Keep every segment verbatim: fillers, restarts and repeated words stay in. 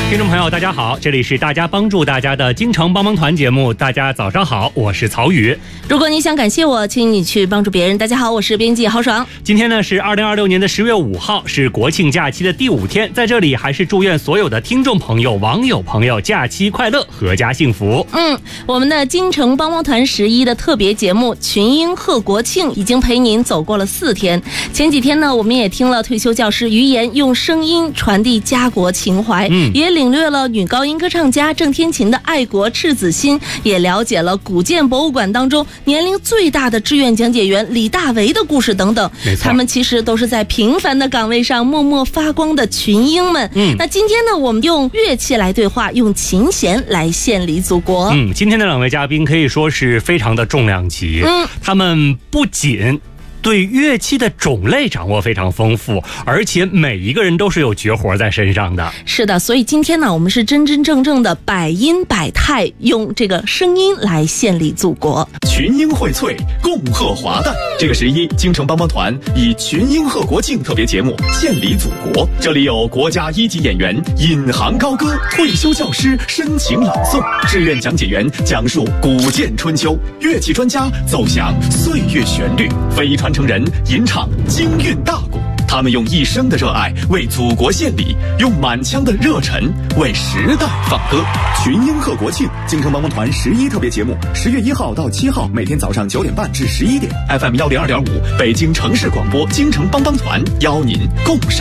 听众朋友大家好，这里是大家帮助大家的京城帮帮团节目，大家早上好，我是曹宇。 如果你想感谢我，请你去帮助别人。大家好，我是编辑郝爽。 今天呢是二零二六年的十月五号，是国庆假期的第五天，在这里还是祝愿所有的听众朋友、网友朋友假期快乐，阖家幸福。 嗯，我们的京城帮帮团十一的特别节目群英贺国庆已经陪您走过了四天。前几天呢，我们也听了退休教师于岩用声音传递家国情怀，嗯，也领略了女高音歌唱家郑天琴的爱国赤子心，也了解了古建博物馆当中年龄最大的志愿讲解员李大为的故事等等。他们其实都是在平凡的岗位上默默发光的群英们。嗯，那今天呢，我们用乐器来对话，用琴弦来献礼祖国。 嗯，今天的两位嘉宾可以说是非常的重量级。嗯，他们不仅对乐器的种类掌握非常丰富，而且每一个人都是有绝活在身上的。 是的，所以今天呢，我们是真真正正的百音百态，用这个声音来献礼祖国。 群英荟萃，共贺华诞。这个十一，京城帮帮团以群英贺国庆特别节目献礼祖国。这里有国家一级演员引吭高歌，退休教师深情朗诵，志愿讲解员讲述古建春秋，乐器专家奏响岁月旋律，非遗传承人吟唱京韵大鼓。他们用一生的热爱为祖国献礼，用满腔的热忱为时代放歌。群英贺国庆，京城帮帮团十一特别节目，十月一号到七号，每天早上九点半至十一点 ，F M 幺零二点五，北京城市广播，京城帮帮团邀您共赏。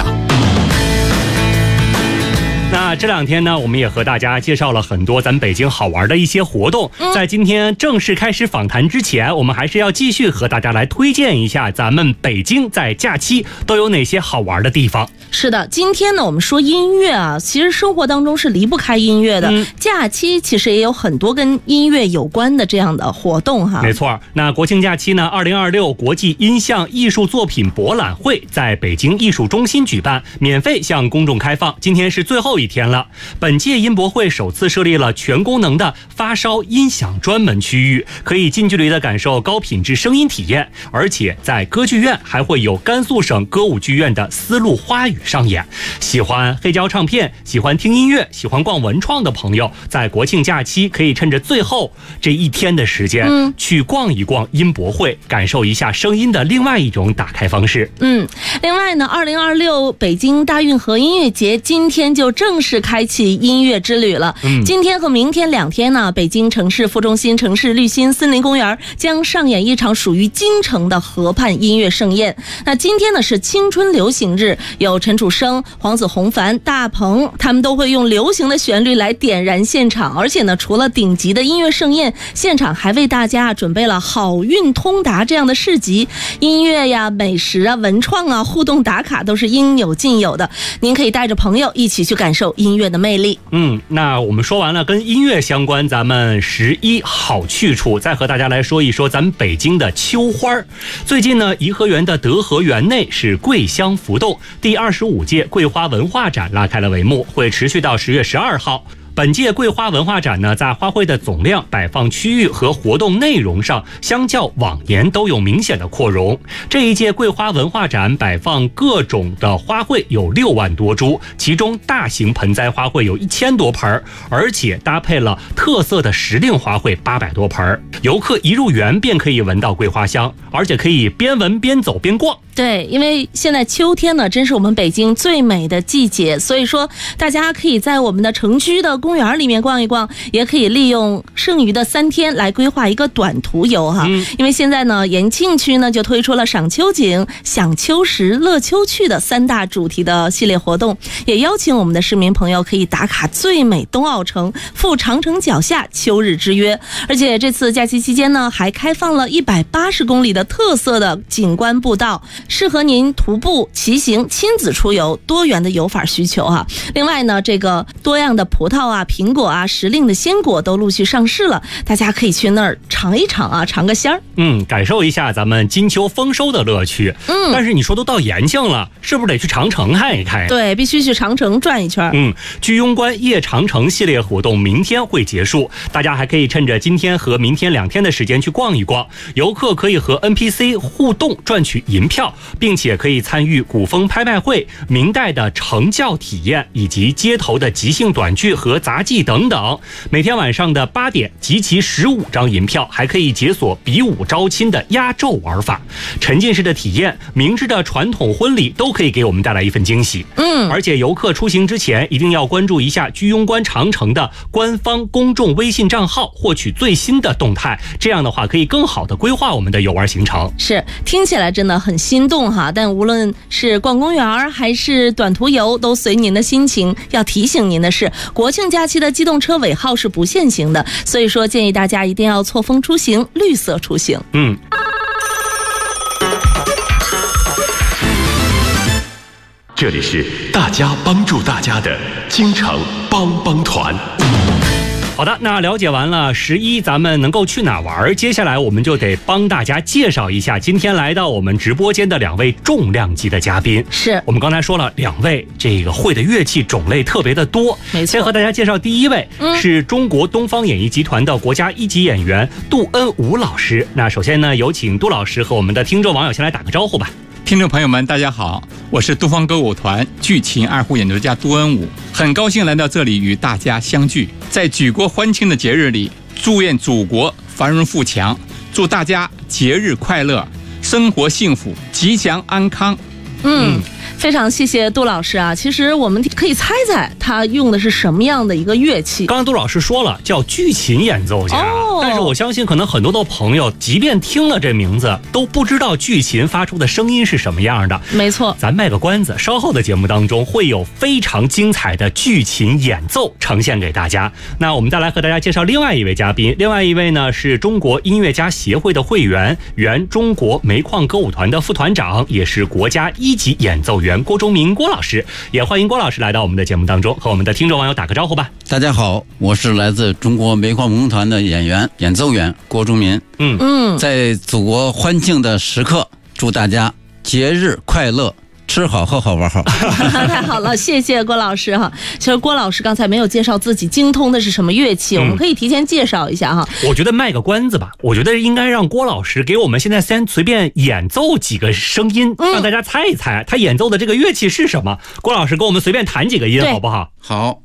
那这两天呢，我们也和大家介绍了很多咱北京好玩的一些活动。在今天正式开始访谈之前，我们还是要继续和大家来推荐一下咱们北京在假期都有哪些好玩的地方。 是的，今天呢，我们说音乐啊，其实生活当中是离不开音乐的。嗯、假期其实也有很多跟音乐有关的这样的活动哈。 没错，那国庆假期呢，二零二六国际音像艺术作品博览会在北京艺术中心举办，免费向公众开放。今天是最后一天了。本届音博会首次设立了全功能的发烧音响专门区域，可以近距离的感受高品质声音体验，而且在歌剧院还会有甘肃省歌舞剧院的丝路花语上演。喜欢黑胶唱片、喜欢听音乐、喜欢逛文创的朋友，在国庆假期可以趁着最后这一天的时间、嗯、去逛一逛音博会，感受一下声音的另外一种打开方式。 嗯，另外呢，二零二六北京大运河音乐节今天就正式开启音乐之旅了。嗯，今天和明天两天呢，北京城市副中心城市绿心森林公园将上演一场属于京城的河畔音乐盛宴。那今天呢是青春流行日，有陈楚生、黄子弘凡、大鹏，他们都会用流行的旋律来点燃现场。而且呢，除了顶级的音乐盛宴，现场还为大家准备了好运通达这样的市集，音乐呀、美食啊、文创啊、互动打卡都是应有尽有的。您可以带着朋友一起去感受音乐的魅力。 嗯，那我们说完了跟音乐相关咱们十一好去处，再和大家来说一说咱们北京的秋花。最近呢，颐和园的德和园内是桂香浮动，第二十五届桂花文化展拉开了帷幕，会持续到十月十二号。本届桂花文化展呢，在花卉的总量、摆放区域和活动内容上，相较往年都有明显的扩容。这一届桂花文化展摆放各种的花卉有六万多株，其中大型盆栽花卉有一千多盆，而且搭配了特色的时令花卉八百多盆。游客一入园便可以闻到桂花香，而且可以边闻边走边逛。 对，因为现在秋天呢，真是我们北京最美的季节，所以说大家可以在我们的城区的公园里面逛一逛，也可以利用剩余的三天来规划一个短途游哈。嗯、因为现在呢，延庆区呢就推出了赏秋景、享秋时、乐秋趣的三大主题的系列活动，也邀请我们的市民朋友可以打卡最美冬奥城、赴长城脚下秋日之约。而且这次假期期间呢，还开放了一百八十公里的特色的景观步道，适合您徒步、骑行、亲子出游多元的游法需求哈。另外呢，这个多样的葡萄啊、苹果啊、时令的鲜果都陆续上市了，大家可以去那儿尝一尝啊，尝个鲜儿。 嗯，感受一下咱们金秋丰收的乐趣。嗯，但是你说都到延庆了，是不是得去长城看一看？ 对，必须去长城转一圈。 嗯，居庸关夜长城系列活动明天会结束，大家还可以趁着今天和明天两天的时间去逛一逛。游客可以和 N P C 互动赚取银票， 并且可以参与古风拍卖会、明代的成教体验以及街头的即兴短剧和杂技等等。每天晚上的八点集齐十五张银票，还可以解锁比武招亲的压轴玩法。沉浸式的体验、明智的传统婚礼都可以给我们带来一份惊喜。 嗯， 而且游客出行之前一定要关注一下居庸关长城的官方公众微信账号，获取最新的动态。这样的话可以更好的规划我们的游玩行程。 是，听起来真的很心动哈，但无论是逛公园还是短途游，都随您的心情。要提醒您的是，国庆假期的机动车尾号是不限行的，所以说建议大家一定要错峰出行，绿色出行。 嗯。 这里是大家帮助大家的京城帮帮团。 好的，那了解完了十一咱们能够去哪玩，接下来我们就得帮大家介绍一下今天来到我们直播间的两位重量级的嘉宾。 是我们刚才说了，两位这个会的乐器种类特别的多。 没错， 先和大家介绍第一位、嗯、是中国东方演艺集团的国家一级演员杜恩武老师。那首先呢，有请杜老师和我们的听众网友先来打个招呼吧。 听众朋友们大家好，我是东方歌舞团巨琴二胡演奏家杜恩武，很高兴来到这里与大家相聚。在举国欢庆的节日里，祝愿祖国繁荣富强，祝大家节日快乐，生活幸福，吉祥安康。 嗯，非常谢谢杜老师啊。其实我们可以猜猜他用的是什么样的一个乐器。 刚刚杜老师说了叫巨琴演奏家、 哦、 但是我相信可能很多的朋友即便听了这名字都不知道巨琴发出的声音是什么样的。 没错， 咱卖个关子，稍后的节目当中会有非常精彩的巨琴演奏呈现给大家。那我们再来和大家介绍另外一位嘉宾，另外一位呢是中国音乐家协会的会员，原中国煤矿歌舞团的副团长，也是国家一级演奏员郭忠明郭老师。也欢迎郭老师来到我们的节目当中，和我们的听众网友打个招呼吧。 大家好，我是来自中国煤矿文工团的演员演奏员郭忠民。 嗯嗯， 在祖国欢庆的时刻，祝大家节日快乐，吃好喝好玩好。 太好了，谢谢郭老师哈。其实郭老师刚才没有介绍自己精通的是什么乐器、嗯、我们可以提前介绍一下哈。 我觉得卖个关子吧，我觉得应该让郭老师给我们现在先随便演奏几个声音、嗯、让大家猜一猜他演奏的这个乐器是什么。郭老师给我们随便弹几个音好不好？ 好。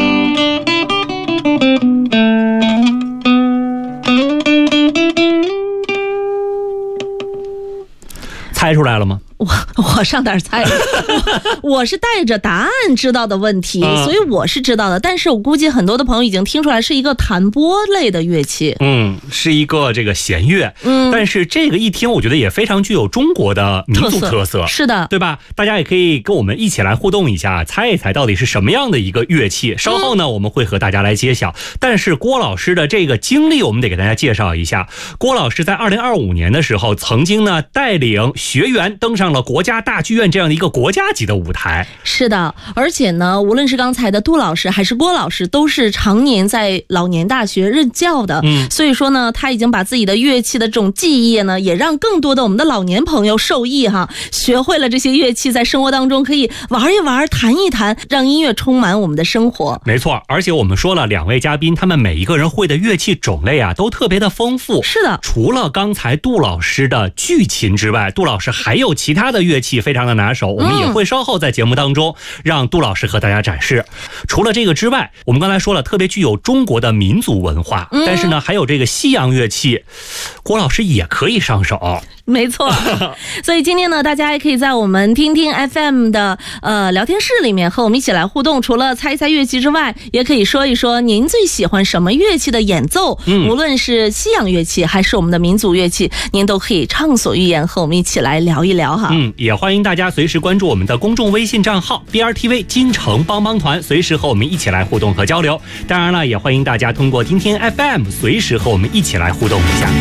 猜出来了吗？ 我我上哪儿猜我, 我是带着答案知道的问题、嗯、所以我是知道的，但是我估计很多的朋友已经听出来是一个弹拨类的乐器。 嗯，是一个这个弦乐。 嗯， 但是这个一听我觉得也非常具有中国的民族特色。 是的， 对吧？大家也可以跟我们一起来互动一下，猜一猜到底是什么样的一个乐器。稍后呢、嗯、我们会和大家来揭晓。但是郭老师的这个经历我们得给大家介绍一下。郭老师在二零二五年的时候曾经呢带领学员登上了国家大剧院这样的一个国家级的舞台。 是的，而且呢无论是刚才的杜老师还是郭老师都是常年在老年大学任教的。 嗯， 所以说呢他已经把自己的乐器的这种技艺呢也让更多的我们的老年朋友受益哈，学会了这些乐器，在生活当中可以玩一玩弹一弹，让音乐充满我们的生活。 没错，而且我们说了两位嘉宾他们每一个人会的乐器种类啊都特别的丰富。 是的， 除了刚才杜老师的巨琴之外，杜老师还有其他的乐器非常的拿手，我们也会稍后在节目当中让杜老师和大家展示。除了这个之外，我们刚才说了特别具有中国的民族文化，但是呢还有这个西洋乐器，郭老师也可以上手。 没错，所以今天呢大家也可以在我们听听 F M 的呃聊天室里面和我们一起来互动，除了猜一猜乐器之外，也可以说一说您最喜欢什么乐器的演奏、嗯、无论是西洋乐器还是我们的民族乐器，您都可以畅所欲言，和我们一起来聊一聊哈。 嗯，也欢迎大家随时关注我们的公众微信账号 B R T V 京城帮帮团，随时和我们一起来互动和交流。当然了，也欢迎大家通过听听 F M 随时和我们一起来互动一下。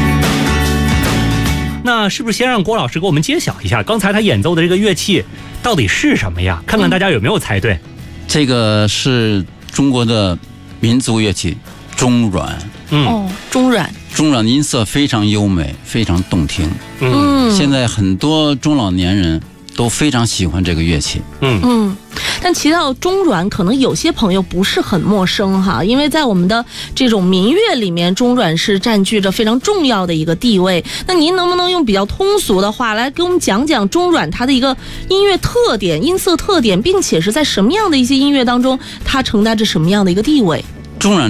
那是不是先让郭老师给我们揭晓一下刚才他演奏的这个乐器到底是什么呀？看看大家有没有猜对。嗯、 这个是中国的民族乐器中阮。 嗯，哦，中阮。 中阮音色非常优美，非常动听。 嗯， 现在很多中老年人都非常喜欢这个乐器。 嗯嗯，但提到中阮，可能有些朋友不是很陌生哈，因为在我们的这种民乐里面，中阮是占据着非常重要的一个地位。那您能不能用比较通俗的话来给我们讲讲中阮它的一个音乐特点、音色特点，并且是在什么样的一些音乐当中，它承担着什么样的一个地位？ 中阮